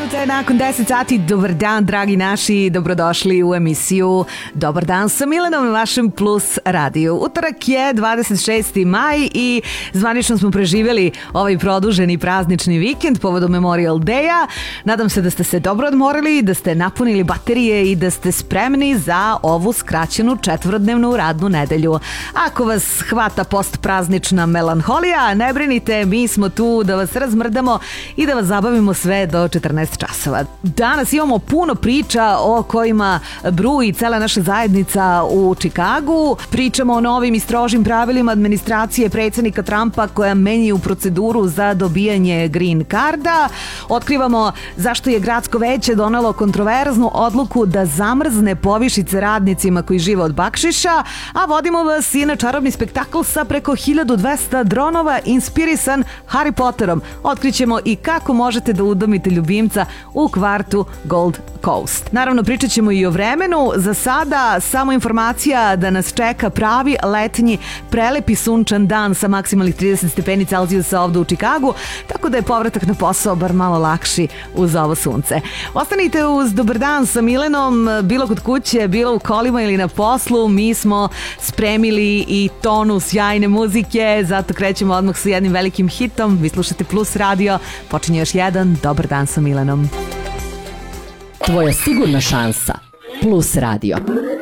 minute nakon 10 sati. Dobar dan, dragi naši, dobrodošli u emisiju Dobar dan sa Milenom na vašem Plus radiju. Utorak je 26. maj i zvanično smo preživjeli ovaj produženi praznični vikend povodom Memorial Day-a. Nadam se da ste se dobro odmorili, da ste napunili baterije i da ste spremni za ovu skraćenu četvorodnevnu radnu nedelju. Ako vas hvata postpraznična melanholija, ne brinite, mi smo tu da vas razmrdamo i da vas zabavimo sve do 14 časova. Danas imamo puno priča o kojima bruji cela naša zajednica u Čikagu. Pričamo o novim i strožim pravilima administracije predsjednika Trumpa koja menjaju proceduru za dobijanje green karda. Otkrivamo zašto je gradsko veće donelo kontroverznu odluku da zamrzne povišice radnicima koji žive od bakšiša, a vodimo vas i na čarobni spektakl sa preko 1200 dronova inspirisan Harry Potterom. Otkrićemo i kako možete da udomite ljubimca u kvartu Gold Coast. Naravno, pričat ćemo i o vremenu. Za sada samo informacija da nas čeka pravi letnji, prelepi sunčan dan sa maksimalnih 30 stepeni Celzijusa ovdje u Čikagu, tako da je povratak na posao bar malo lakši uz ovo sunce. Ostanite uz Dobar dan sa Milenom, bilo kod kuće, bilo u kolima ili na poslu. Mi smo spremili i tonu sjajne muzike, zato krećemo odmah sa jednim velikim hitom. Vi slušate Plus radio, počinje još jedan Dobar dan sa Milenom. Tvoja sigurna šansa. Plus radio.